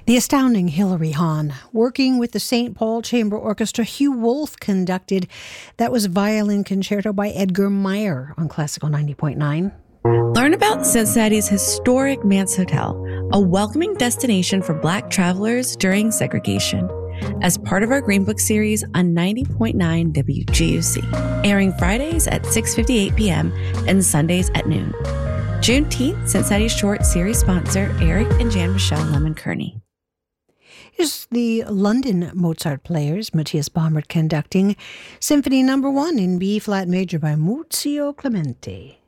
The astounding Hilary Hahn, working with the St. Paul Chamber Orchestra, Hugh Wolf conducted. That was Violin Concerto by Edgar Meyer on Classical 90.9. Learn about Cincinnati's historic Manse Hotel, a welcoming destination for Black travelers during segregation, as part of our Green Book series on 90.9 WGUC, airing Fridays at 6:58 p.m. and Sundays at noon. Juneteenth, Cincinnati Short series sponsor Eric and Jan Michelle Lemon-Kearney. Here's the London Mozart Players, Matthias Baumert conducting Symphony No. 1 in B-flat major by Muzio Clementi.